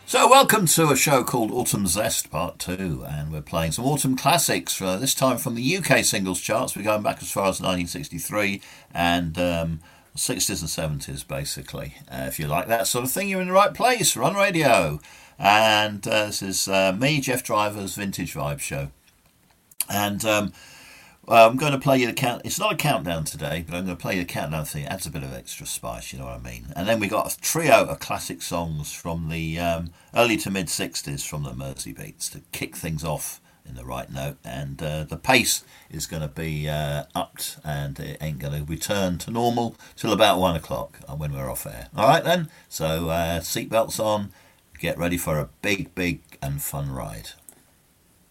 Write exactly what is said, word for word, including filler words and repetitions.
So, welcome to a show called Autumn Zest Part two, and we're playing some autumn classics, uh, this time from the U K singles charts. We're going back as far as nineteen sixty-three and um, sixties and seventies, basically. Uh, if you like that sort of thing, you're in the right place. Run Radio. And uh, this is uh, me, Jeff Driver's Vintage Vibe Show. And um, well, I'm going to play you the count. It's not a countdown today, but I'm going to play you the countdown thing. It adds a bit of extra spice, you know what I mean. And then we got a trio of classic songs from the um, early to mid sixties from the Mersey Beats to kick things off in the right note. And uh, the pace is going to be uh, upped, and it ain't going to return to normal till about one o'clock when we're off air. All right then. So uh, seatbelts on. Get ready for a big, big and fun ride.